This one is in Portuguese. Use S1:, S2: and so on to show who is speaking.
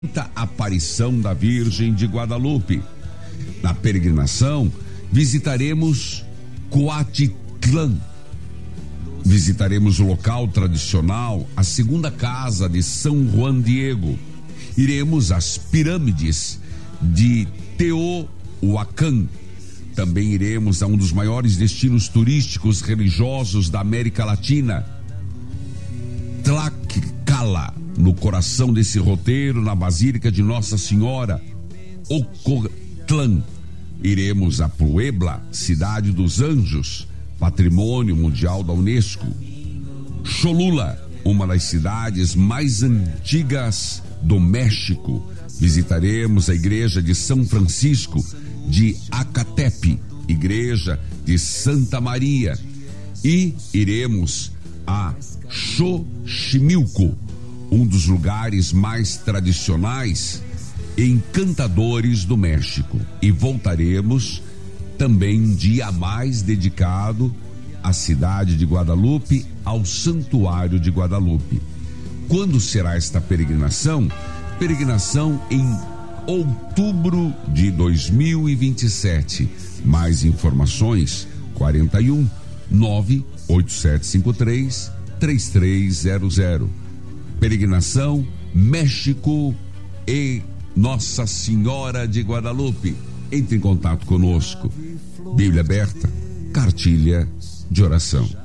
S1: aparição da Virgem de Guadalupe. Na peregrinação, visitaremos Coatitlán. Visitaremos o local tradicional, a segunda casa de São Juan Diego. Iremos às pirâmides de Teotihuacan. Também iremos a um dos maiores destinos turísticos religiosos da América Latina, Tlaxcala, no coração desse roteiro, na Basílica de Nossa Senhora, Ocotlán. Iremos a Puebla, cidade dos anjos, patrimônio mundial da Unesco. Cholula, uma das cidades mais antigas do México. Visitaremos a igreja de São Francisco de Acatepec, igreja de Santa Maria, e iremos a Xochimilco, um dos lugares mais tradicionais e encantadores do México, e voltaremos também um dia a mais dedicado à cidade de Guadalupe, ao Santuário de Guadalupe. Quando será esta peregrinação? Peregrinação em outubro de 2027. Mais informações 41 98753 3300. Peregrinação México e Nossa Senhora de Guadalupe. Entre em contato conosco. Bíblia aberta, cartilha de oração.